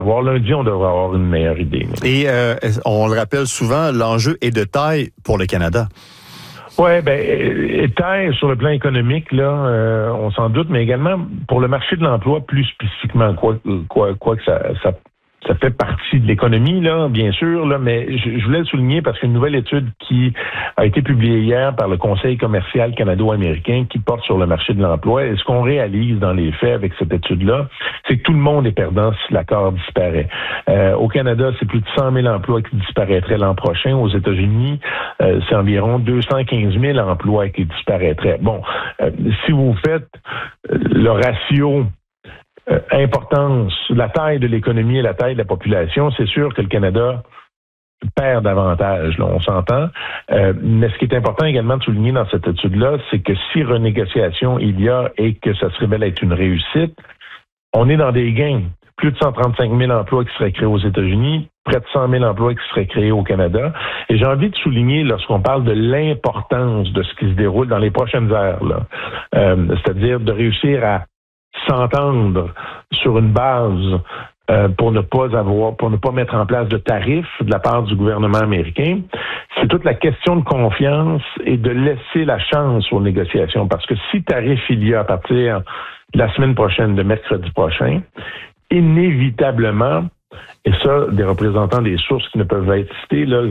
Lundi, on devrait avoir une meilleure idée. Et on le rappelle souvent, l'enjeu est de taille pour le Canada. Oui, taille sur le plan économique, là, on s'en doute, mais également pour le marché de l'emploi, plus spécifiquement, quoi que ça fait partie de l'économie, là, bien sûr, là, mais je voulais le souligner parce qu'une nouvelle étude qui a été publiée hier par le Conseil commercial canado-américain qui porte sur le marché de l'emploi, et ce qu'on réalise dans les faits avec cette étude-là, c'est que tout le monde est perdant si l'accord disparaît. Au Canada, c'est plus de 100 000 emplois qui disparaîtraient l'an prochain. Aux États-Unis, c'est environ 215 000 emplois qui disparaîtraient. Bon, si vous faites le ratio importance, la taille de l'économie et la taille de la population, c'est sûr que le Canada perd davantage, là, on s'entend. Mais ce qui est important également de souligner dans cette étude-là, c'est que si renégociation il y a et que ça se révèle être une réussite, on est dans des gains. Plus de 135 000 emplois qui seraient créés aux États-Unis, près de 100 000 emplois qui seraient créés au Canada. Et j'ai envie de souligner, lorsqu'on parle de l'importance de ce qui se déroule dans les prochaines heures, là, c'est-à-dire de réussir à s'entendre sur une base pour ne pas mettre en place de tarifs de la part du gouvernement américain, c'est toute la question de confiance et de laisser la chance aux négociations. Parce que si tarif il y a à partir de la semaine prochaine, de mercredi prochain, inévitablement, et ça, des représentants des sources qui ne peuvent être citées là,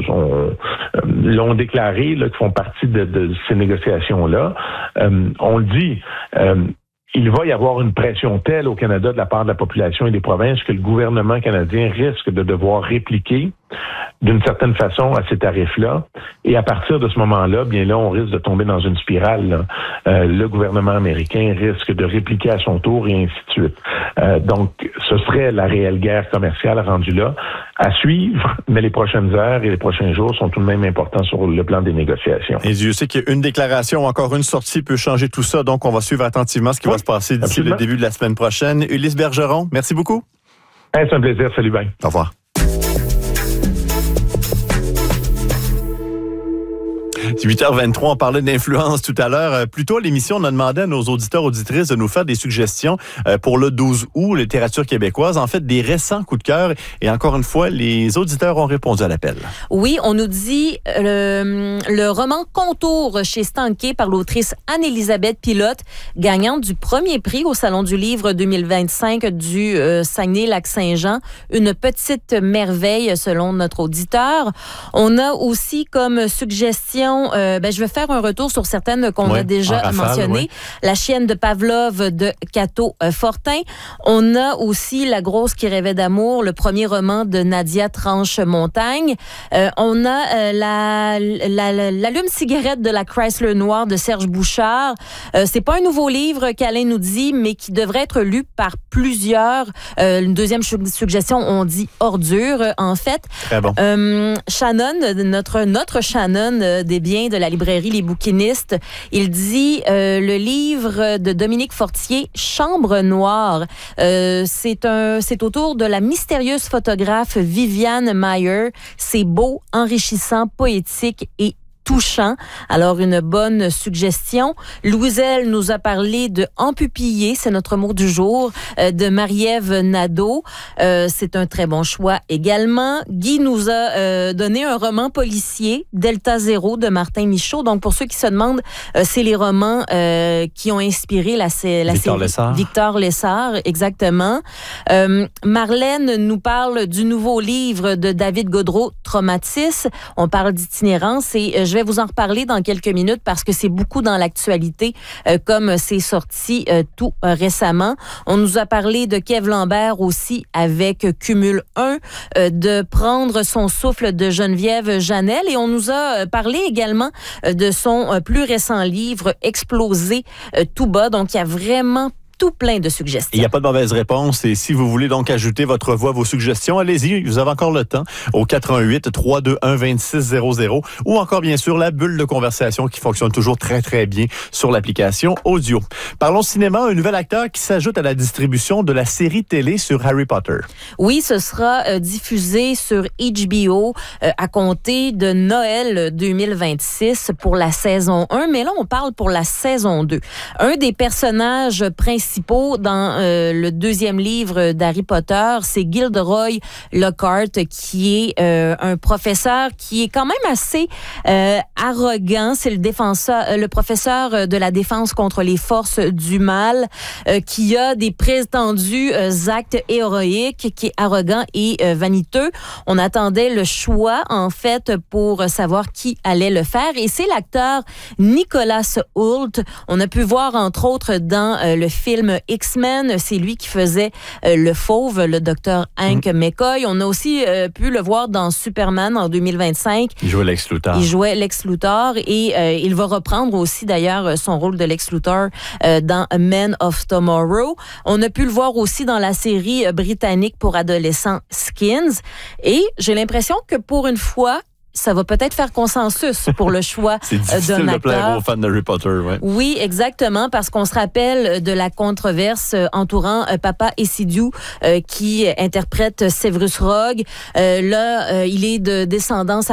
l'ont déclaré, là, qui font partie de ces négociations-là. On le dit, il va y avoir une pression telle au Canada de la part de la population et des provinces que le gouvernement canadien risque de devoir répliquer d'une certaine façon à ces tarifs-là. Et à partir de ce moment-là, bien là, on risque de tomber dans une spirale, là. Le gouvernement américain risque de répliquer à son tour et ainsi de suite. Donc, ce serait la réelle guerre commerciale rendue là à suivre, mais les prochaines heures et les prochains jours sont tout de même importants sur le plan des négociations. Et Dieu sait qu'une déclaration ou encore une sortie peut changer tout ça, donc on va suivre attentivement ce qui va se passer d'ici le début de la semaine prochaine. Ulysse Bergeron, merci beaucoup. C'est un plaisir. Salut, bye. Au revoir. 8h23, on parlait d'influence tout à l'heure. Plus tôt à l'émission, on a demandé à nos auditeurs auditrices de nous faire des suggestions pour le 12 août, littérature québécoise. En fait, des récents coups de cœur. Et encore une fois, les auditeurs ont répondu à l'appel. Oui, on nous dit le roman Contour chez Stanké par l'autrice Anne-Élisabeth Pilote, gagnante du premier prix au Salon du livre 2025 du Saguenay-Lac-Saint-Jean. Une petite merveille selon notre auditeur. On a aussi comme suggestion je vais faire un retour sur certaines qu'on a déjà mentionnées. La chienne de Pavlov de Cato Fortin. On a aussi La grosse qui rêvait d'amour, le premier roman de Nadia Tranche-Montagne. On a l'allume-cigarette de la Chrysler Noire de Serge Bouchard. C'est pas un nouveau livre qu'Alain nous dit, mais qui devrait être lu par plusieurs. Une deuxième suggestion, on dit ordure, en fait. Très bon. Shannon, notre Shannon des biens de la librairie Les Bouquinistes, il dit le livre de Dominique Fortier, Chambre noire. C'est autour de la mystérieuse photographe Viviane Mayer. C'est beau, enrichissant, poétique et touchant. Alors, une bonne suggestion. Louiselle nous a parlé de Empupillé, c'est notre mot du jour, de Marie-Ève Nadeau. C'est un très bon choix également. Guy nous a donné un roman policier, Delta Zéro, de Martin Michaud. Donc, pour ceux qui se demandent, c'est les romans qui ont inspiré la série. Victor Lessard, exactement. Marlène nous parle du nouveau livre de David Gaudreault, Traumatis. On parle d'itinérance et je vais vous en reparler dans quelques minutes parce que c'est beaucoup dans l'actualité comme c'est sorti tout récemment. On nous a parlé de Kev Lambert aussi avec Cumul 1, de Prendre son souffle de Geneviève Janel et on nous a parlé également de son plus récent livre Exploser tout bas. Donc, il y a vraiment tout plein de suggestions. Il n'y a pas de mauvaise réponse. Et si vous voulez donc ajouter votre voix, vos suggestions, allez-y. Vous avez encore le temps au 88-321-2600 ou encore, bien sûr, la bulle de conversation qui fonctionne toujours très, très bien sur l'application audio. Parlons cinéma. Un nouvel acteur qui s'ajoute à la distribution de la série télé sur Harry Potter. Oui, ce sera diffusé sur HBO à compter de Noël 2026 pour la saison 1. Mais là, on parle pour la saison 2. Un des personnages principaux principaux dans le deuxième livre d'Harry Potter. C'est Gilderoy Lockhart, qui est un professeur qui est quand même assez arrogant. C'est le professeur de la défense contre les forces du mal, qui a des prétendus actes héroïques, qui est arrogant et vaniteux. On attendait le choix, en fait, pour savoir qui allait le faire. Et c'est l'acteur Nicholas Hoult. On a pu voir, entre autres, dans le film X-Men, c'est lui qui faisait le fauve, le docteur Hank McCoy. On a aussi pu le voir dans Superman en 2025. Il jouait Lex Luthor. Il jouait Lex Luthor et il va reprendre aussi, d'ailleurs, son rôle de Lex Luthor dans Men of Tomorrow. On a pu le voir aussi dans la série britannique pour adolescents Skins. Et j'ai l'impression que pour une fois, ça va peut-être faire consensus pour le choix C'est difficile d'un de plaire acteur. aux fans d'Harry Potter, ouais. Oui, exactement, parce qu'on se rappelle de la controverse entourant Papa Esidiou qui interprète Severus Rogue. Il est de descendance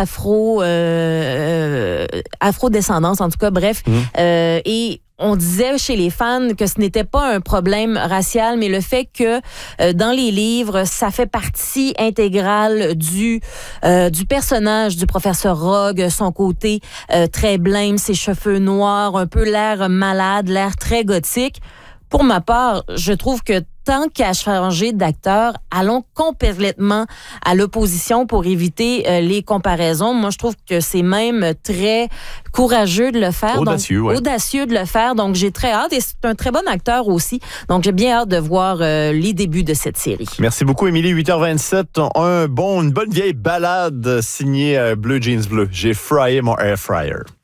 afro-descendance, en tout cas, bref. Et on disait chez les fans que ce n'était pas un problème racial, mais le fait que dans les livres, ça fait partie intégrale du personnage du professeur Rogue, son côté très blême, ses cheveux noirs, un peu l'air malade, l'air très gothique. Pour ma part, je trouve que tant qu'à changer d'acteur, allons complètement à l'opposition pour éviter les comparaisons. Moi, je trouve que c'est même très courageux de le faire. Audacieux, donc, ouais. Audacieux de le faire. Donc, j'ai très hâte. Et c'est un très bon acteur aussi. Donc, j'ai bien hâte de voir les débuts de cette série. Merci beaucoup, Émilie. 8h27. Une bonne vieille balade signée Bleu Jeans Bleu. J'ai fryé mon air fryer.